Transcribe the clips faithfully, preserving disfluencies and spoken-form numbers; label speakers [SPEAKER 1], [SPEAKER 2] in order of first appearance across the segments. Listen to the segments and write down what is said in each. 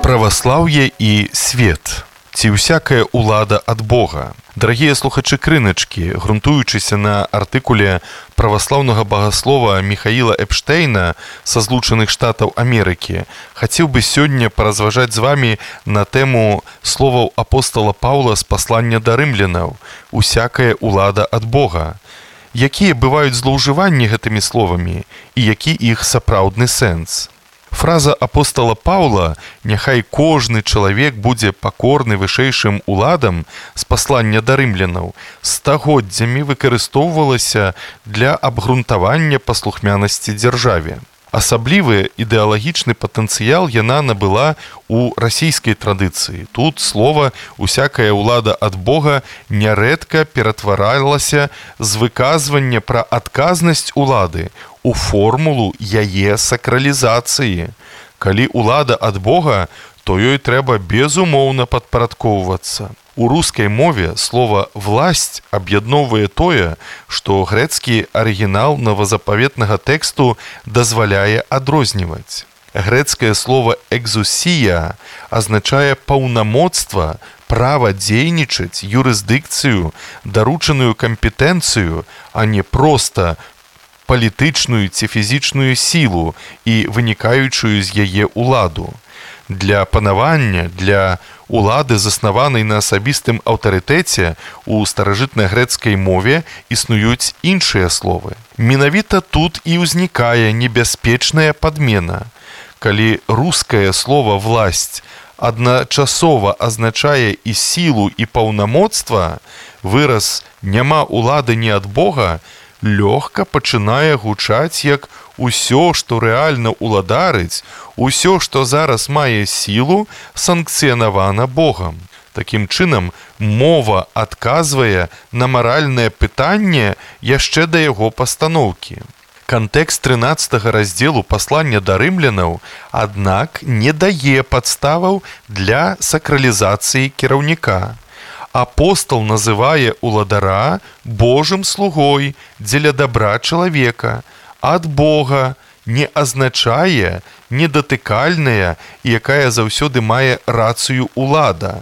[SPEAKER 1] Праваслаўе і свет. Ці ўсякая ўлада ад Бога? Дарагія слухачы крыначкі, грунтуючыся на артыкуле праваслаўнага багаслова Міхаіла Эпштейна са Злучаных Штатаў Амерыкі, хацеў бы сёння паразважаць з вамі на тэму словаў апостала Паўла з паслання да рымлянаў «Усякая ўлада ад Бога». Якія бываюць злоўжыванні гэтымі словамі і які іх сапраўдны сэнс? Фраза апостала Паўла «Няхай кожны чалавек будзе пакорны вышэйшым уладам» з паслання да рымлянаў стагоддзямі выкарыстоўвалася для абгрунтавання паслухмянасці дзяржаве. Асаблівы ідэалагічны патэнцыял яна набыла у расійскай традыцыі. Тут слова «усякая ўлада ад Бога» нярэдка ператваралася з выказвання пра адказнасць улады у формулу яе сакралізацыі. Калі ўлада ад Бога, то ёй трэба безумоўна падпарадкоўвацца. У рускай мове слова «власць» аб'ядноўвае тое, што грэцкі арыгінал новазапаветнага тэксту дазваляе адрозніваць. Грэцкае слова «экзусія» азначае паўнамоцтва, права дзейнічаць, юрысдыкцыю, даручаную кампетэнцыю, а не проста палітычную ці фізічную сілу і вынікаючую з яе ўладу. Для панавання, для улады, заснаванай на асабістым аўтарытэце, у старажытнай грэцкай мове існуюць іншыя словы. Менавіта тут і ўзнікае небяспечная падмена. Калі рускае слова «власць» адначасова азначае і сілу, і паўнамоцтва, выраз «няма улады не ад Бога» лёгка пачынае гучаць як «усё, што рэальна ўладарыць, усё, што зараз мае сілу, санкцыянавана Богам». Такім чынам, мова адказвае на маральнае пытанне яшчэ да яго пастаноўкі. Кантэкст трынаццатага раздзелу паслання да рымлянаў, аднак, не дае падставаў для сакралізацыі кіраўніка. Апостол называе уладара Божым слугой дзеля дабра чалавека. Ад Бога не азначае недатыкальная, якая заўсёды мае рацыю улада.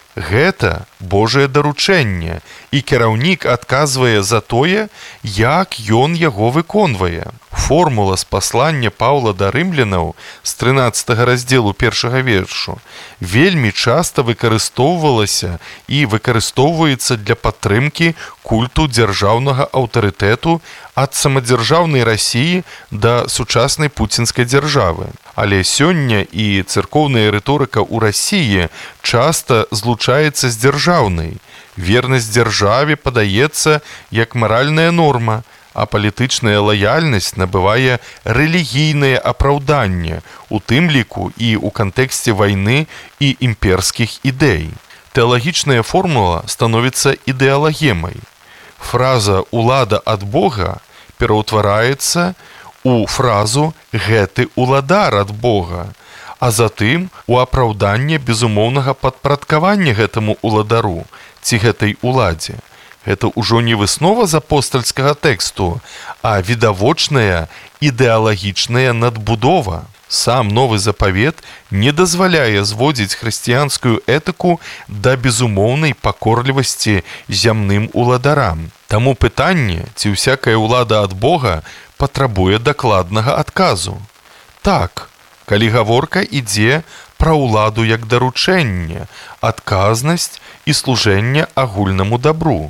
[SPEAKER 1] Гэта Божае даручэнне, і кіраўнік адказвае за тое, як ён яго выконвае. Формула з паслання Паўла да рымлянаў з трынаццатага раздзелу першага вершу вельмі часта выкарыстоўвалася і выкарыстоўваецца для падтрымкі культу дзяржаўнага аўтарытэту ад самадзяржаўнай Расіі да сучаснай пуцінскай дзяржавы. Але сёння і царкоўная рыторыка ў Расіі часта злучаецца з дзяржаўнай. Вернасць дзяржаве падаецца як маральная норма, а палітычная лаяльнасць набывае рэлігійнае апраўданне, у тым ліку і ў кантэксце вайны і імперскіх ідэй. Тэалагічная формула становіцца ідэалагемай. Фраза «улада ад Бога» пераўтвараецца у фразу «гэты уладар ад Бога», а затым у апраўданне безумоўнага падпарадкавання гэтаму уладару ці гэтай уладзе. Гэта ўжо не выснова з апостальскага тэксту, а відавочная ідэалагічная надбудова. Сам новы запавет не дазваляе зводзіць хрысціянскую этыку да безумоўнай пакорлівасці зямным уладарам. Таму пытанне, ці ўсякая ўлада ад Бога, патрабуе дакладнага адказу. Так, калі гаворка ідзе пра ўладу як даручэнне, адказнасць і служэнне агульнаму дабру.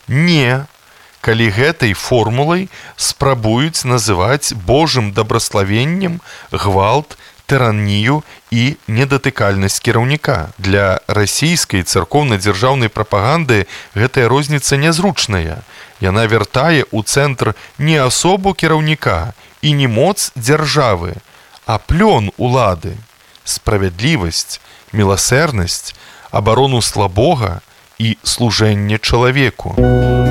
[SPEAKER 1] Не, калі гэтай формулай спрабуюць называць Божым дабраславеннем гвалт, тыранію і недатыкальнасць кіраўніка. Для расійскай царкоўна-дзяржаўнай прапаганды гэтая розніца нязручная. Яна вяртае ў цэнтр не асобу кіраўніка і не моц дзяржавы, а плён улады, справядлівасць, міласэрнасць, абарону слабога і служэнне чалавеку.